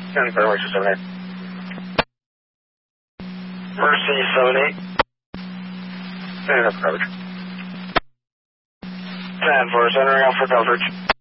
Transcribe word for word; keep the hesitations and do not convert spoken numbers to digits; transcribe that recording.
ten, Fairway seven eight. Mercy seven eight. And that's coverage. ten, for entering out for coverage.